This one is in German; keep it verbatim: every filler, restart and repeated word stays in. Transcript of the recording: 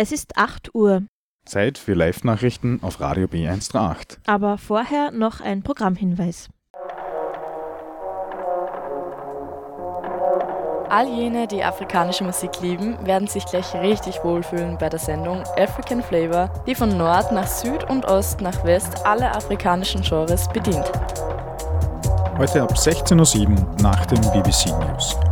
Es ist acht Uhr. Zeit für Live-Nachrichten auf Radio B eins drei acht. Aber vorher noch ein Programmhinweis. All jene, die afrikanische Musik lieben, werden sich gleich richtig wohlfühlen bei der Sendung African Flavor, die von Nord nach Süd und Ost nach West alle afrikanischen Genres bedient. Heute ab sechzehn Uhr sieben nach den B B C News.